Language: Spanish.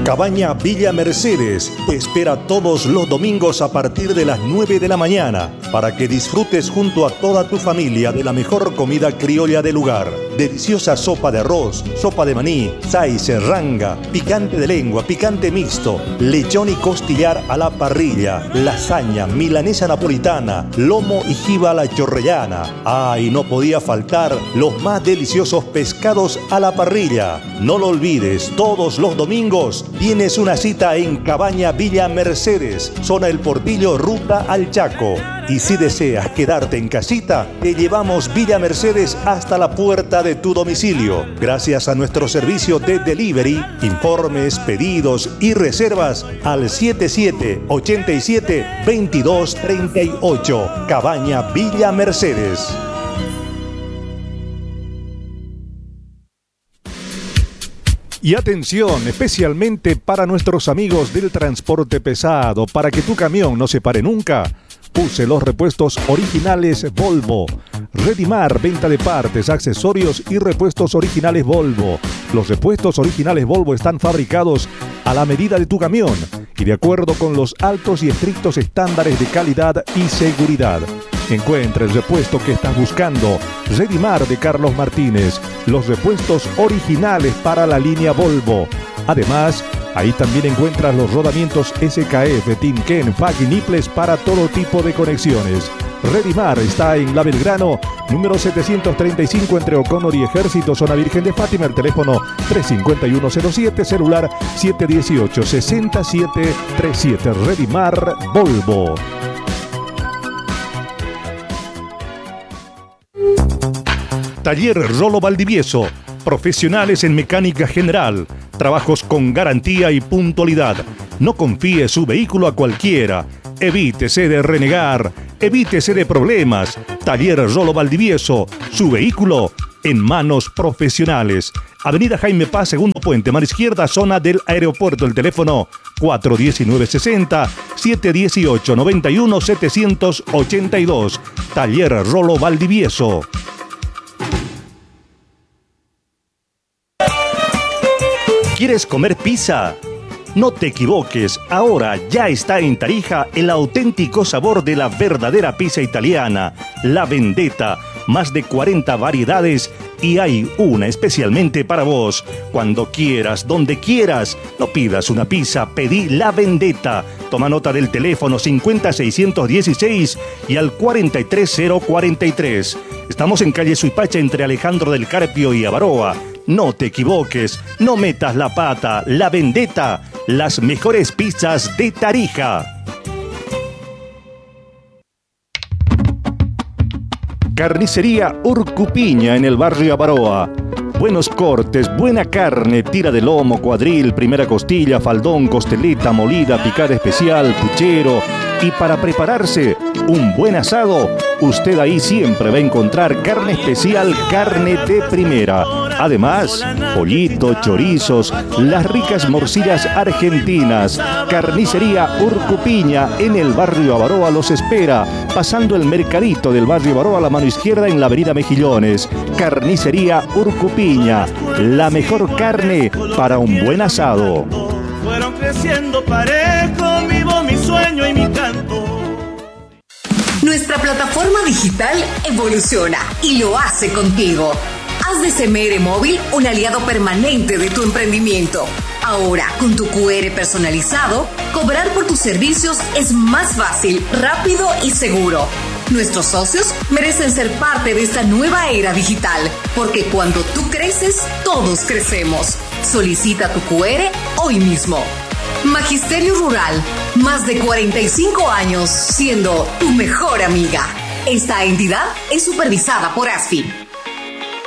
Cabaña Villa Mercedes te espera todos los domingos a partir de las 9 de la mañana para que disfrutes junto a toda tu familia de la mejor comida criolla del lugar. Deliciosa sopa de arroz, sopa de maní, sais, serranga, picante de lengua, picante mixto, lechón y costillar a la parrilla, lasaña, milanesa napolitana, lomo y jiba a la chorrellana. Y no podía faltar los más deliciosos pescados a la parrilla. No lo olvides, todos los domingos tienes una cita en Cabaña Villa Mercedes, zona El Portillo, ruta al Chaco. Y si deseas quedarte en casita, te llevamos Villa Mercedes hasta la puerta de tu domicilio. Gracias a nuestro servicio de delivery, informes, pedidos y reservas al 7787-2238. Cabaña Villa Mercedes. Y atención, especialmente para nuestros amigos del transporte pesado, para que tu camión no se pare nunca. Use los repuestos originales Volvo. Redimar, venta de partes, accesorios y repuestos originales Volvo. Los repuestos originales Volvo están fabricados a la medida de tu camión y de acuerdo con los altos y estrictos estándares de calidad y seguridad. Encuentra el repuesto que estás buscando. Redimar de Carlos Martínez. Los repuestos originales para la línea Volvo. Además, ahí también encuentras los rodamientos SKF, Timken, FAG y Niples para todo tipo de conexiones. Redimar está en La Belgrano, número 735 entre O'Connor y Ejército, zona Virgen de Fátima. El teléfono 35107, celular 718-6737. Redimar Volvo. Taller Rolo Valdivieso. Profesionales en mecánica general. Trabajos con garantía y puntualidad. No confíe su vehículo a cualquiera. Evítese de renegar. Evítese de problemas. Taller Rolo Valdivieso. Su vehículo en manos profesionales. Avenida Jaime Paz, segundo puente, mano izquierda, zona del aeropuerto. El teléfono 419-60-718-91-782. Taller Rolo Valdivieso. ¿Quieres comer pizza? No te equivoques, ahora ya está en Tarija el auténtico sabor de la verdadera pizza italiana, La Vendetta. Más de 40 variedades y hay una especialmente para vos. Cuando quieras, donde quieras, no pidas una pizza, pedí La Vendetta. Toma nota del teléfono 50616 y al 43043. Estamos en calle Suipacha entre Alejandro del Carpio y Avaroa. No te equivoques, no metas la pata. La Vendetta, las mejores pizzas de Tarija. Carnicería Urcupiña en el barrio Avaroa. Buenos cortes, buena carne, tira de lomo, cuadril, primera costilla, faldón, costeleta, molida, picada especial, puchero. Y para prepararse un buen asado, usted ahí siempre va a encontrar carne especial, carne de primera. Además, pollito, chorizos, las ricas morcillas argentinas. Carnicería Urcupiña en el barrio Avaroa los espera, pasando el mercadito del barrio Avaroa a la mano izquierda en la avenida Mejillones. Carnicería Urcupiña, la mejor carne para un buen asado. Fueron creciendo parejo, vivo mi sueño y mi canto. Nuestra plataforma digital evoluciona y lo hace contigo. Haz de CMR Móvil un aliado permanente de tu emprendimiento. Ahora, con tu QR personalizado, cobrar por tus servicios es más fácil, rápido y seguro. Nuestros socios merecen ser parte de esta nueva era digital, porque cuando tú creces, todos crecemos. Solicita tu QR hoy mismo. Magisterio Rural, más de 45 años siendo tu mejor amiga. Esta entidad es supervisada por ASFI.